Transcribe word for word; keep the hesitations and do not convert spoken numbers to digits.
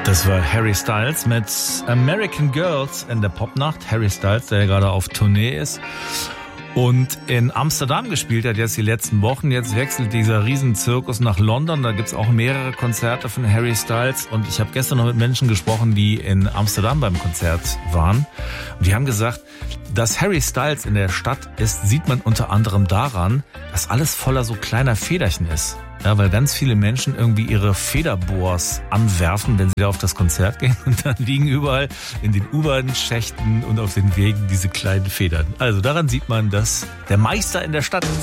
Das war Harry Styles mit American Girls in der Popnacht. Harry Styles, der ja gerade auf Tournee ist und in Amsterdam gespielt hat jetzt die letzten Wochen. Jetzt wechselt dieser Riesenzirkus nach London. Da gibt's auch mehrere Konzerte von Harry Styles. Und ich habe gestern noch mit Menschen gesprochen, die in Amsterdam beim Konzert waren. Und die haben gesagt, dass Harry Styles in der Stadt ist, sieht man unter anderem daran, dass alles voller so kleiner Federchen ist. Ja, weil ganz viele Menschen irgendwie ihre Federbohrs anwerfen, wenn sie da auf das Konzert gehen. Und dann liegen überall in den U-Bahn-Schächten und auf den Wegen diese kleinen Federn. Also daran sieht man, dass der Meister in der Stadt ist.